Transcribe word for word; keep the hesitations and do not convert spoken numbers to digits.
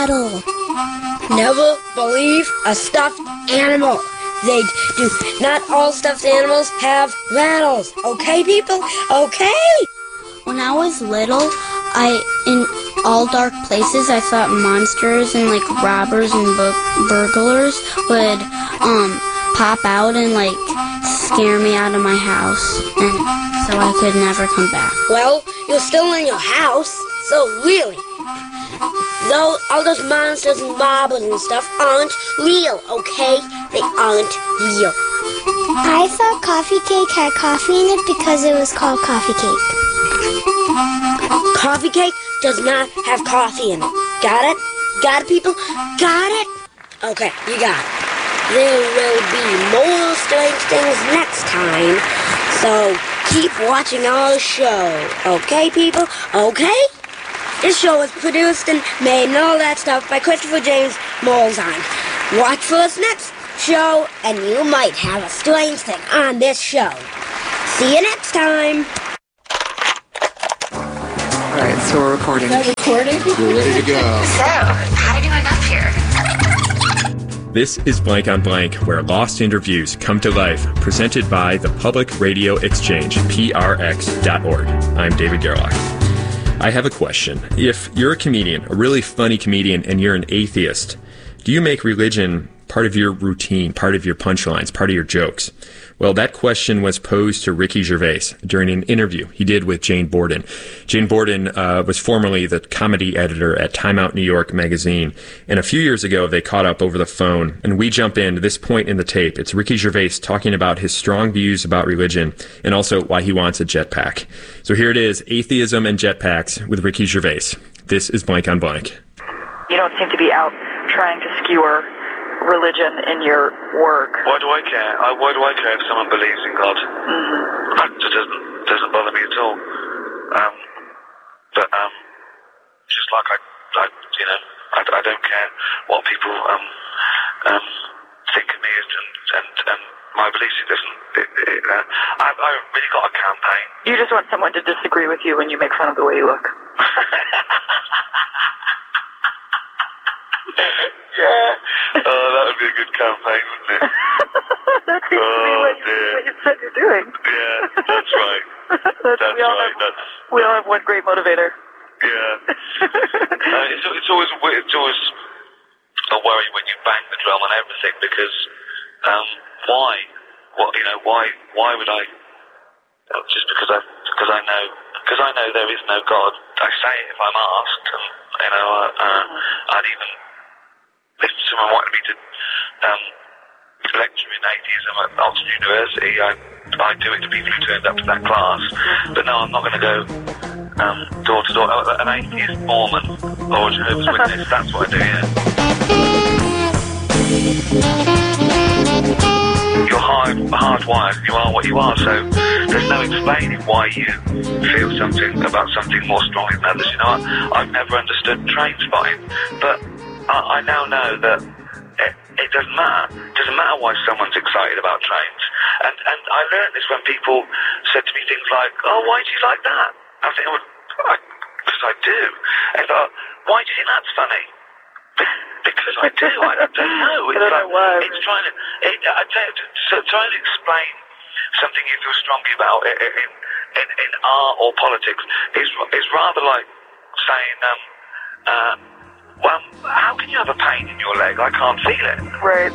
rattle. Never believe a stuffed animal. They do. Not all stuffed animals have rattles. Okay, people? Okay? When I was little, I in all dark places, I thought monsters and like robbers and bu- burglars would um pop out and like scare me out of my house, and so I could never come back. Well, you're still in your house, so really, though all those monsters and robbers and stuff aren't real, okay? They aren't real. I thought Coffee Cake had coffee in it because it was called Coffee Cake. Coffee Cake does not have coffee in it. Got it? Got it, people? Got it? Okay, you got it. There will be more strange things next time, so keep watching our show. Okay, people? Okay? This show was produced and made and all that stuff by Christopher James Molzheim. Watch for us next show, and you might have a strange thing on this show. See you next time. All right, so we're recording. Is that recording? We're ready to go. So, how did you end up here? This is Blank on Blank, where lost interviews come to life, presented by the Public Radio Exchange, P R X dot org. I'm David Gerlach. I have a question. If you're a comedian, a really funny comedian, and you're an atheist, do you make religion part of your routine, part of your punchlines, part of your jokes? Well, that question was posed to Ricky Gervais during an interview he did with Jane Borden. Jane Borden uh, was formerly the comedy editor at Time Out New York magazine, and a few years ago they caught up over the phone, and we jump in to this point in the tape. It's Ricky Gervais talking about his strong views about religion and also why he wants a jetpack. So here it is, Atheism and Jetpacks with Ricky Gervais. This is Blank on Blank. You don't seem to be out trying to skewer religion in your work. Why do I care? I, why do I care if someone believes in God? Mm-hmm. That just doesn't doesn't bother me at all. Um, but um, just like I, I you know, I, I don't care what people um, um, think of me and and, and my beliefs. It doesn't. It, it, uh, I, I haven't really got a campaign. You just want someone to disagree with you when you make fun of the way you look. Yeah. Oh, that would be a good campaign, wouldn't it? That seems oh, to be what, dear. what you said you're doing. Yeah, that's right. that's, that's we all right. Have, that's, we all have one great motivator. Yeah. uh, it's, it's always it's always a worry when you bang the drum on everything because um, why? What you know? Why? Why would I? Uh, just because I because I know because I know there is no God. I say it if I'm asked, and you know, uh, uh, I'd even. If someone wanted me to um, lecture in atheism at Oxford University, I, I do it to people who turned up to that class. But no, I'm not going to go um, door to door. An atheist Mormon or a Jehovah's Witness, that's what I do, yeah. You're hard, hardwired, you are what you are, so there's no explaining why you feel something about something more strongly than others. You know, I, I've never understood train spotting, but I now know that it, it doesn't matter. It doesn't matter why someone's excited about trains. And and I learned this when people said to me things like, "Oh, why do you like that?" I think, well, because I do. And I thought, why do you think that's funny? Because I do. I don't know. It's, like, it's trying to. It, I tell you, so trying to explain something you feel strongly about in in, in art or politics is is rather like saying, um, uh, well, how can you have a pain in your leg? I can't feel it. Right.